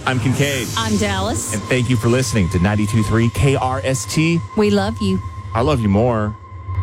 I'm Kincaid. I'm Dallas. And thank you for listening to 92.3 KRST. We love you. I love you more.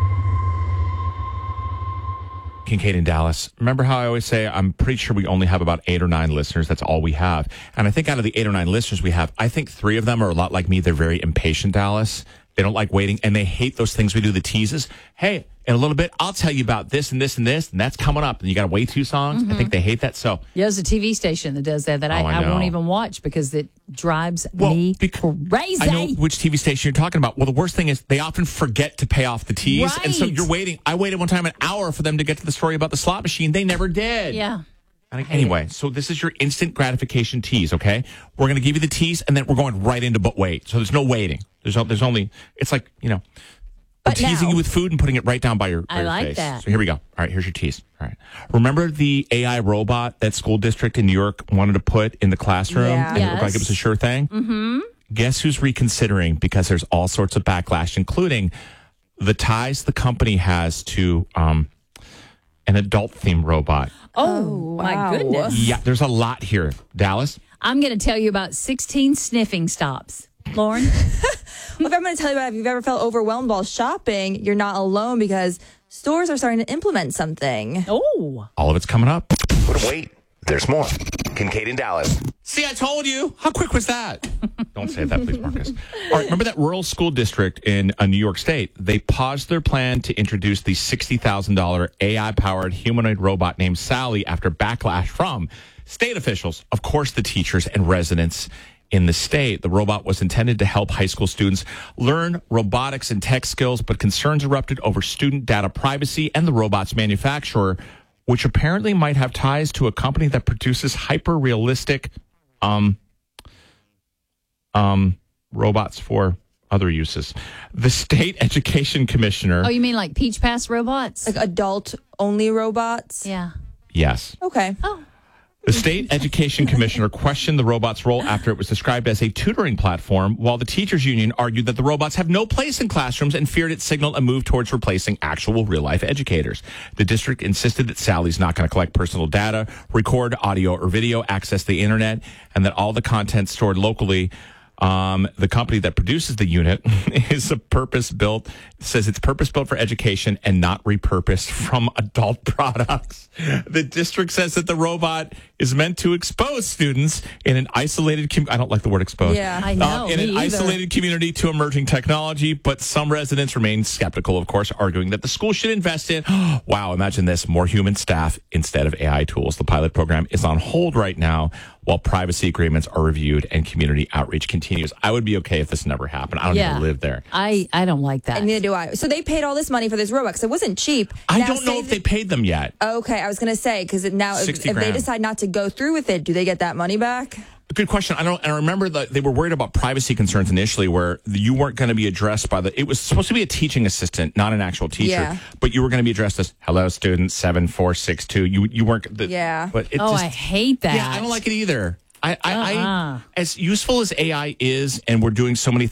Kincaid and Dallas. Remember how I always say I'm pretty sure we only have about 8 or 9 listeners. That's all we have. And I think out of the 8 or 9 listeners we have, I think 3 of them are a lot like me. They're very impatient, Dallas. They don't like waiting, and they hate those things we do, the teases. Hey, in a little bit, I'll tell you about this and this and this, and that's coming up. And you got to wait 2 songs. I think they hate that. So Yeah, there's a TV station that does that I won't even watch because it drives me crazy. I know which TV station you're talking about. Well, the worst thing is they often forget to pay off the tease. Right. And so you're waiting. I waited one time an hour for them to get to the story about the slot machine. They never did. Yeah. Anyway, so this is your instant gratification tease, okay? We're going to give you the tease, and then we're going right into but wait. So there's no waiting. There's only, it's like, we're teasing you with food and putting it right down by your I like face. that. So here we go. All right, here's your tease. All right. Remember the AI robot that school district in New York wanted to put in the classroom? Yeah. And it looked like it was a sure thing? Mm-hmm. Guess who's reconsidering, because there's all sorts of backlash, including the ties the company has to an adult-themed robot. Oh, my wow. goodness. Yeah, there's a lot here. Dallas? I'm going to tell you about 16 sniffing stops. Lauren? Well, if I'm going to tell you about if you've ever felt overwhelmed while shopping, you're not alone because stores are starting to implement something. Oh. All of it's coming up. But wait, there's more. Kincaid and Dallas. See, I told you. How quick was that? Don't say that, please, Marcus. All right, remember that rural school district in New York State? They paused their plan to introduce the $60,000 AI-powered humanoid robot named Sally after backlash from state officials, of course, the teachers and residents in the state. The robot was intended to help high school students learn robotics and tech skills, but concerns erupted over student data privacy and the robot's manufacturer, which apparently might have ties to a company that produces hyper-realistic robots for other uses. The state education commissioner... Oh, you mean like Peach Pass robots? Like adult-only robots? Yeah. Yes. Okay. Oh. The state education commissioner questioned the robot's role after it was described as a tutoring platform, while the teachers union argued that the robots have no place in classrooms and feared it signaled a move towards replacing actual real-life educators. The district insisted that Sally's not going to collect personal data, record audio or video, access the internet, and that all the content stored locally. The company that produces the unit is says it's purpose-built for education and not repurposed from adult products. The district says that the robot is meant to expose students in an isolated I don't like the word expose. Yeah, I know. In an isolated community to emerging technology, but some residents remain skeptical, of course, arguing that the school should invest in, wow, imagine this, more human staff instead of AI tools. The pilot program is on hold right now while privacy agreements are reviewed and community outreach continues. I would be okay if this never happened. I don't even live there. I don't like that. And neither do I. So they paid all this money for this robot because it wasn't cheap. I Now, don't know if they paid them yet. Okay, I was going to say, because now if they decide not to go through with it, do they get that money back? Good question. And I remember that they were worried about privacy concerns initially, where you weren't going to be addressed by it was supposed to be a teaching assistant, not an actual teacher. Yeah. But you were going to be addressed as, hello, student 7462. You weren't. But it I hate that. Yeah, I don't like it either. I as useful as AI is, and we're doing so many